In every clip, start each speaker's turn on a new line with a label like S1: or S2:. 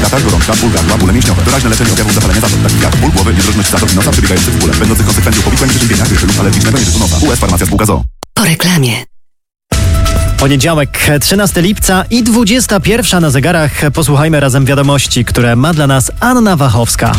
S1: katar, gorączka, ból gardła, bóle mięśniowe. Doraźne leczenie objawów zapalenia zatok, takich jak ból głowy, niezroczność zatok i nosa przebiegających w bóle, będących konsekwencją powikłań, przeziębienia, grypy lub alergicznego nieżytu nosa. US Farmacja Spółka ZOO.
S2: Po reklamie.
S3: Poniedziałek, 13 lipca i 21 na zegarach. Posłuchajmy razem wiadomości, które ma dla nas Anna Wachowska.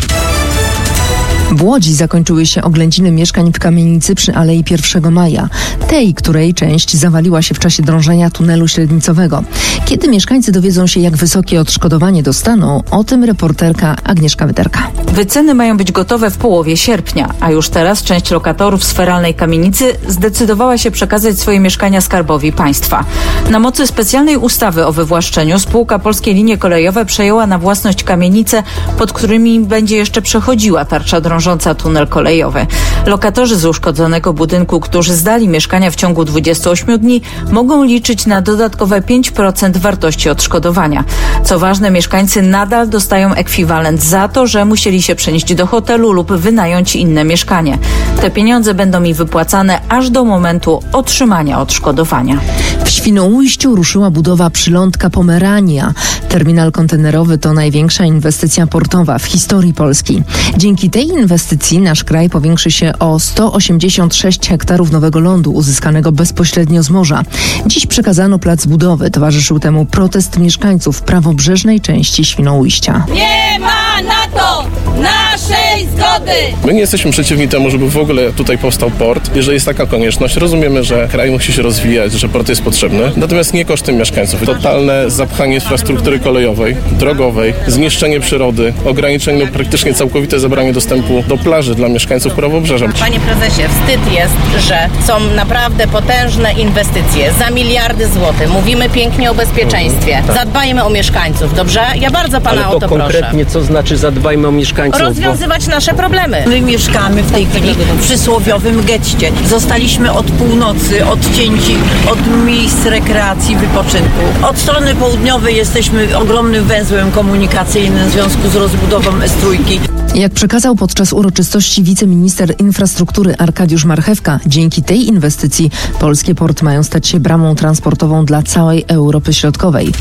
S4: W Łodzi zakończyły się oględziny mieszkań w kamienicy przy Alei 1 Maja, tej, której część zawaliła się w czasie drążenia tunelu średnicowego. Kiedy mieszkańcy dowiedzą się, jak wysokie odszkodowanie dostaną, o tym reporterka Agnieszka Wyderka.
S5: Wyceny mają być gotowe w połowie sierpnia, a już teraz część lokatorów z feralnej kamienicy zdecydowała się przekazać swoje mieszkania Skarbowi Państwa. Na mocy specjalnej ustawy o wywłaszczeniu spółka Polskie Linie Kolejowe przejęła na własność kamienice, pod którymi będzie jeszcze przechodziła tarcza drążąca tunel kolejowy. Lokatorzy z uszkodzonego budynku, którzy zdali mieszkania w ciągu 28 dni, mogą liczyć na dodatkowe 5% wartości odszkodowania. Co ważne, mieszkańcy nadal dostają ekwiwalent za to, że musieli się przenieść do hotelu lub wynająć inne mieszkanie. Te pieniądze będą im wypłacane aż do momentu otrzymania odszkodowania.
S4: W Świnoujściu ruszyła budowa przylądka Pomerania. Terminal kontenerowy to największa inwestycja portowa w historii Polski. Dzięki tej inwestycji nasz kraj powiększy się o 186 hektarów nowego lądu uzyskanego bezpośrednio z morza. Dziś przekazano plac budowy. Towarzyszył temu protest mieszkańców prawobrzeżnej części Świnoujścia.
S6: Nie ma na to naszej zgody!
S7: My nie jesteśmy przeciwni temu, żeby w ogóle tutaj powstał port. Jeżeli jest taka konieczność, rozumiemy, że kraj musi się rozwijać, że port jest potrzebny, natomiast nie kosztem mieszkańców. Totalne zapchanie infrastruktury kolejowej, drogowej, zniszczenie przyrody, ograniczenie, praktycznie całkowite zabranie dostępu do plaży dla mieszkańców prawobrzeża.
S8: Panie prezesie, wstyd jest, że są naprawdę potężne inwestycje za miliardy złotych. Mówimy pięknie o bezpieczeństwie. Zadbajmy o mieszkańców, dobrze? Ja bardzo pana o to proszę.
S9: Konkretnie co znaczy zadbajmy o mieszkańców?
S8: Rozwiązywać nasze problemy.
S10: My mieszkamy w tej chwili w przysłowiowym getcie. Zostaliśmy od północy odcięci od miejsc rekreacji, wypoczynku. Od strony południowej jesteśmy ogromnym węzłem komunikacyjnym w związku z rozbudową S3.
S4: Jak przekazał podczas uroczystości wiceminister infrastruktury Arkadiusz Marchewka, dzięki tej inwestycji polskie porty mają stać się bramą transportową dla całej Europy Środkowej.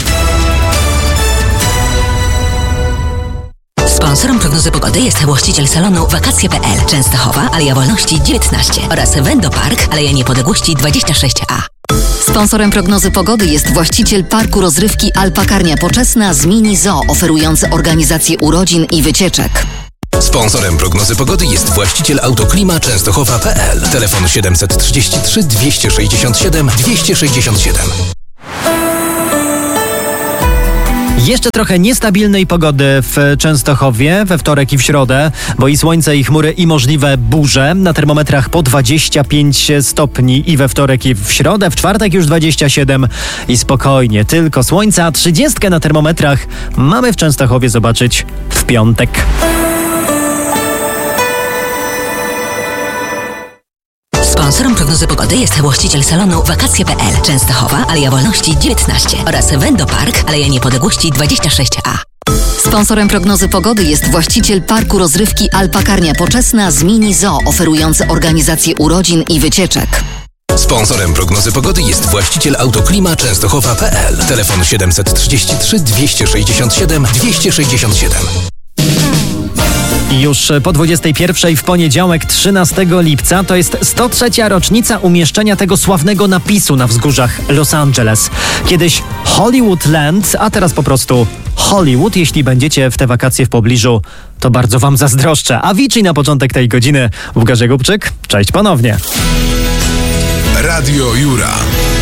S2: Sponsorem prognozy pogody jest właściciel salonu Wakacje.pl, Częstochowa, Aleja Wolności 19 oraz Wendopark, Aleja Niepodległości 26A.
S11: Sponsorem prognozy pogody jest właściciel parku rozrywki Alpakarnia Poczesna z Mini Zoo, oferujący organizację urodzin i wycieczek.
S12: Sponsorem prognozy pogody jest właściciel Autoklima Częstochowa.pl. Telefon 733 267 267.
S3: Jeszcze trochę niestabilnej pogody w Częstochowie we wtorek i w środę, bo i słońce, i chmury, i możliwe burze. Na termometrach po 25 stopni i we wtorek, i w środę. W czwartek już 27 i spokojnie, tylko słońce, a 30 na termometrach mamy w Częstochowie zobaczyć w piątek.
S2: Sponsorem prognozy pogody jest właściciel salonu Wakacje.pl, Częstochowa, Aleja Wolności 19 oraz Wendopark, Aleja Niepodległości 26A.
S11: Sponsorem prognozy pogody jest właściciel parku rozrywki Alpakarnia Poczesna z Mini Zoo, oferujący organizację urodzin i wycieczek.
S12: Sponsorem prognozy pogody jest właściciel Autoklima Częstochowa.pl. Telefon 733 267 267.
S3: Już po 21 w poniedziałek 13 lipca to jest 103. rocznica umieszczenia tego sławnego napisu na wzgórzach Los Angeles. Kiedyś Hollywood Land, a teraz po prostu Hollywood. Jeśli będziecie w te wakacje w pobliżu, to bardzo wam zazdroszczę. Avicii na początek tej godziny. Łukasz Jakubczyk, cześć ponownie.
S12: Radio Jura.